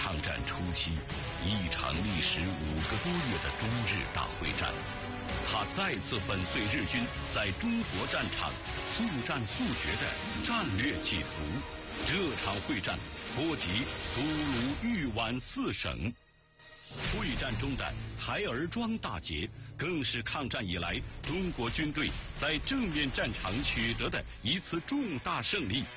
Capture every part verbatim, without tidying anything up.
抗战初期，一场历时五个多月的中日大会战，它再次粉碎日军在中国战场速战速决的战略企图。这场会战波及都鲁豫皖四省。会战中的台儿庄大捷，更是抗战以来中国军队在正面战场取得的一次重大胜利。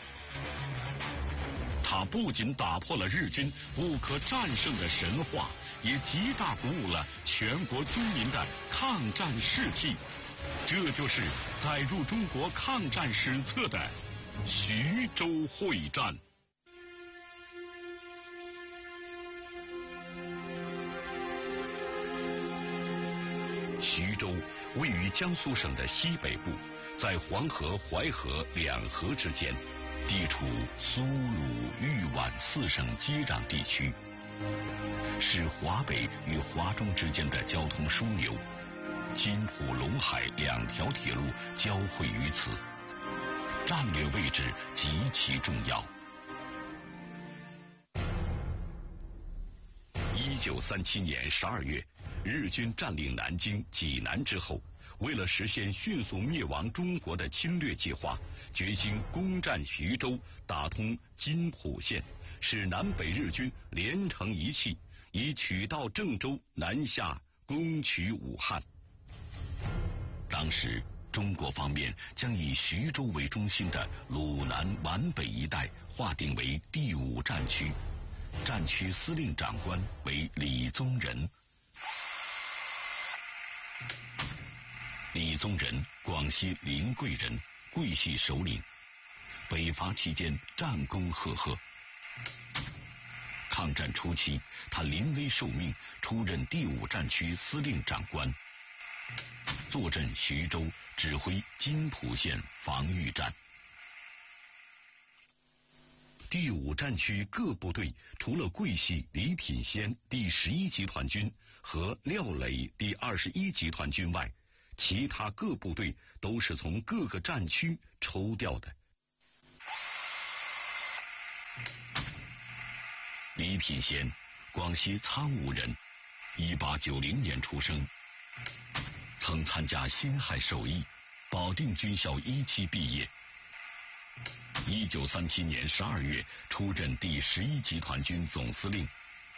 它不仅打破了日军不可战胜的神话，也极大鼓舞了全国军民的抗战士气。这就是载入中国抗战史册的徐州会战。徐州位于江苏省的西北部，在黄河、淮河两河之间，地处苏鲁豫皖四省接壤地区，是华北与华中之间的交通枢纽，津浦陇海两条铁路交汇于此，战略位置极其重要。一九三七年十二月，日军占领南京、济南之后，为了实现迅速灭亡中国的侵略计划，决心攻占徐州，打通津浦线，使南北日军连成一气，以取道郑州，南下攻取武汉。当时中国方面将以徐州为中心的鲁南皖北一带划定为第五战区，战区司令长官为李宗仁。李宗仁，广西临桂人，桂系首领。北伐期间战功赫赫。抗战初期，他临危受命，出任第五战区司令长官，坐镇徐州，指挥津浦线防御战。第五战区各部队除了桂系李品仙第十一集团军和廖磊第二十一集团军外，其他各部队都是从各个战区抽调的。李品仙，广西苍梧人，一八九零年出生，曾参加辛亥授义，保定军校一期毕业。一九三七年十二月出任第十一集团军总司令。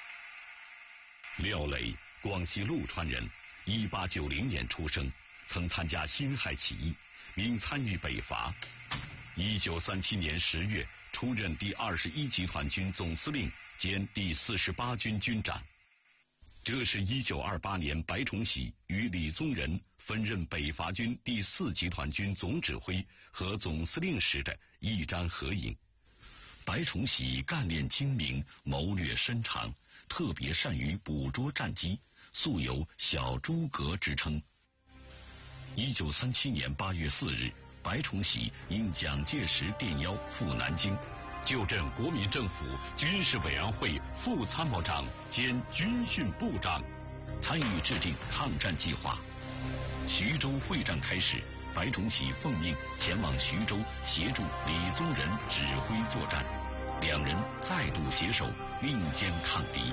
廖磊，广西陆川人，一八九零年出生，曾参加辛亥起义，并参与北伐。一九三七年十月出任第二十一集团军总司令兼第四十八军军长。这是一九二八年白崇禧与李宗仁分任北伐军第四集团军总指挥和总司令时的一张合影。白崇禧干练精明，谋略深长，特别善于捕捉战机，素有小诸葛之称。一九三七年八月四日，白崇禧因蒋介石电邀赴南京，就任国民政府军事委员会副参谋长兼军训部长，参与制定抗战计划。徐州会战开始，白崇禧奉命前往徐州协助李宗仁指挥作战，两人再度携手并肩抗敌。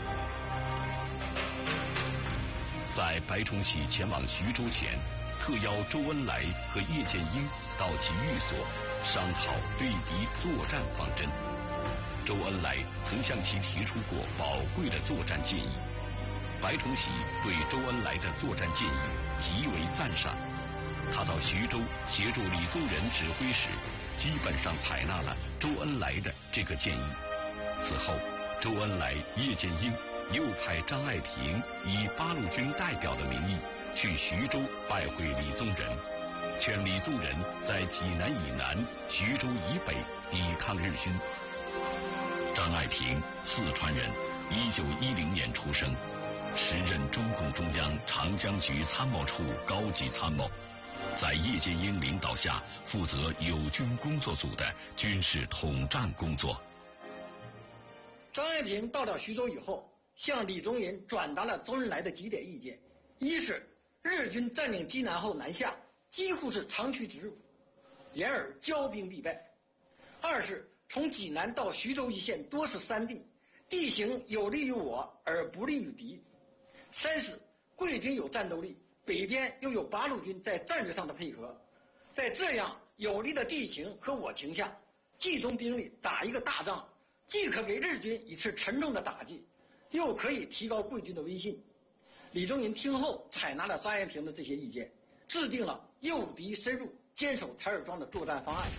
在白崇禧前往徐州前，特邀周恩来和叶剑英到其寓所商讨对敌作战方针。周恩来曾向其提出过宝贵的作战建议，白崇禧对周恩来的作战建议极为赞赏。他到徐州协助李宗仁指挥时，基本上采纳了周恩来的这个建议。此后，周恩来、叶剑英又派张爱萍以八路军代表的名义去徐州拜会李宗仁，劝李宗仁在济南以南、徐州以北抵抗日军。张爱萍，四川人，一九一零年出生，时任中共中央长江局参谋处高级参谋，在叶剑英领导下负责友军工作组的军事统战工作。 张爱萍到了徐州以后，向李宗仁转达了周恩来的几点意见：一是日军占领济南后南下，几乎是长驱直入，然而骄兵必败；二是从济南到徐州一线多是山地， 地形有利于我而不利于敌；三是贵军有战斗力，北边又有八路军在战略上的配合，在这样有利的地形和我情下，集中兵力打一个大仗，既可给日军一次沉重的打击，又可以提高贵军的威信。李宗仁听后采纳了张延平的这些意见，制定了诱敌深入、坚守台儿庄的作战方案。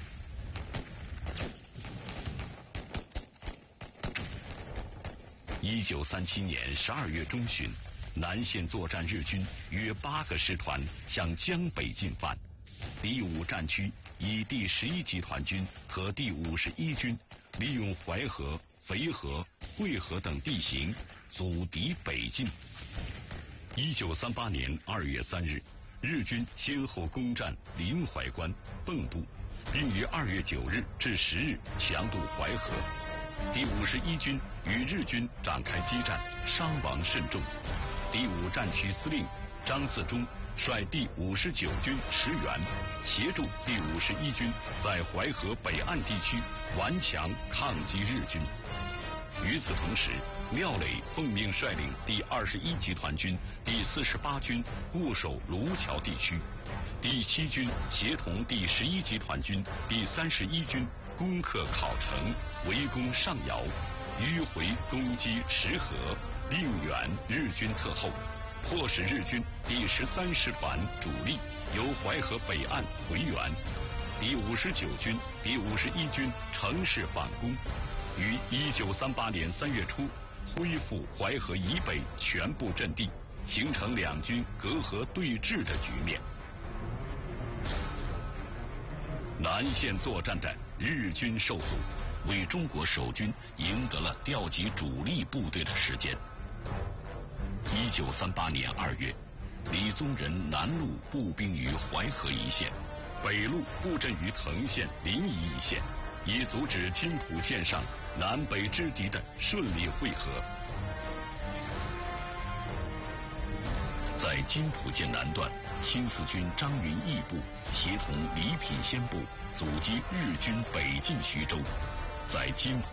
一九三七年十二月中旬，南线作战日军约八个师团向江北进犯。第五战区以第十一集团军和第五十一军利用淮河、淝河、会河等地形阻敌北进。一九三八年二月三日，日军先后攻占临淮关、蚌埠，并于二月九日至十日强渡淮河。第五十一军与日军展开激战，伤亡甚重。第五战区司令张自忠率第五十九军驰援，协助第五十一军在淮河北岸地区顽强抗击日军。与此同时，廖磊奉命率领第二十一集团军、第四十八军固守卢桥地区，第七军协同第十一集团军、第三十一军攻克考城，围攻上饶，迂回攻击池河，令援日军侧后，迫使日军第十三师团主力由淮河北岸回援。第五十九军、第五十一军乘势反攻，于一九三八年三月初恢复淮河以北全部阵地，形成两军隔河对峙的局面。南线作战的日军受阻，为中国守军赢得了调集主力部队的时间。一九三八年二月，李宗仁南路步兵于淮河一线，北路布阵于藤县、临沂一线，以阻止津浦线上南北之敌的顺利会合。在津浦线南段，新四军张云逸部协同李品仙部阻击日军北进徐州，在津浦